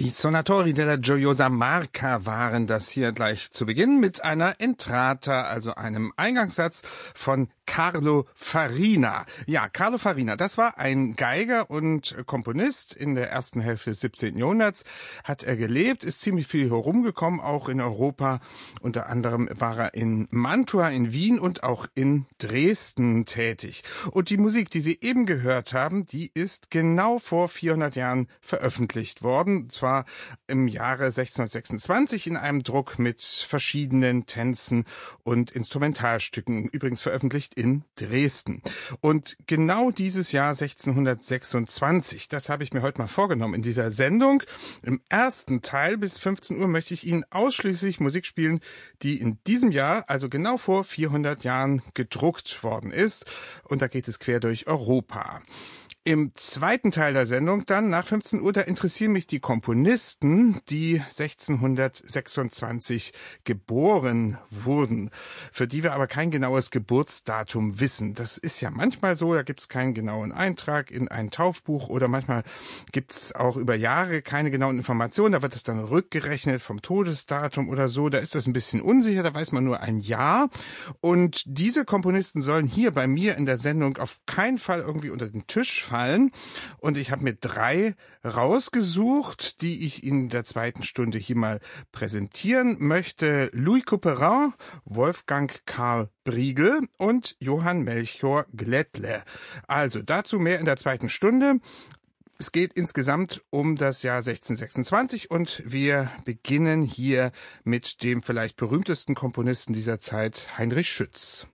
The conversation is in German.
Die Sonatori della Gioiosa Marca waren das hier gleich zu Beginn mit einer Entrata, also einem Eingangssatz von Carlo Farina. Ja, Carlo Farina, das war ein Geiger und Komponist in der ersten Hälfte des 17. Jahrhunderts. Hat er gelebt, ist ziemlich viel herumgekommen, auch in Europa. Unter anderem war er in Mantua, in Wien und auch in Dresden tätig. Und die Musik, die Sie eben gehört haben, die ist genau vor 400 Jahren veröffentlicht worden. Und zwar im Jahre 1626 in einem Druck mit verschiedenen Tänzen und Instrumentalstücken, übrigens veröffentlicht in Dresden. Und genau dieses Jahr 1626, das habe ich mir heute mal vorgenommen in dieser Sendung. Im ersten Teil bis 15 Uhr möchte ich Ihnen ausschließlich Musik spielen, die in diesem Jahr, also genau vor 400 Jahren, gedruckt worden ist. Und da geht es quer durch Europa. Im zweiten Teil der Sendung dann, nach 15 Uhr, da interessieren mich die Komponisten, die 1626 geboren wurden, für die wir aber kein genaues Geburtsdatum wissen. Das ist ja manchmal so, da gibt es keinen genauen Eintrag in ein Taufbuch oder manchmal gibt es auch über Jahre keine genauen Informationen, da wird es dann rückgerechnet vom Todesdatum oder so, da ist das ein bisschen unsicher, da weiß man nur ein Jahr. Und diese Komponisten sollen hier bei mir in der Sendung auf keinen Fall irgendwie unter den Tisch fallen. Und ich habe mir 3 rausgesucht, die ich in der zweiten Stunde hier mal präsentieren möchte. Louis Couperin, Wolfgang Karl Briegel und Johann Melchior Glättle. Also dazu mehr in der zweiten Stunde. Es geht insgesamt um das Jahr 1626 und wir beginnen hier mit dem vielleicht berühmtesten Komponisten dieser Zeit, Heinrich Schütz.